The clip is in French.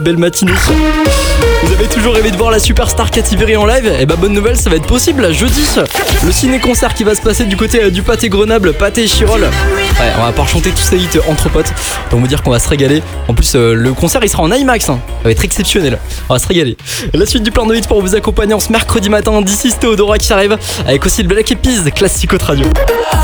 Belle matinée. Vous avez toujours rêvé de voir la superstar Katy Perry en live? Eh bah bonne nouvelle, ça va être possible là, jeudi. Le ciné-concert qui va se passer du côté du Pâté Grenoble, Pâté et Chirol. Ouais, on va pouvoir chanter tous ces hits entre potes. Donc vous dire qu'on va se régaler. En plus le concert il sera en IMAX, hein. Ça va être exceptionnel. On va se régaler. La suite du plan de hits pour vous accompagner en ce mercredi matin. D'ici c'est Théodora qui arrive avec aussi le Black Eyed Peas, classique autre radio.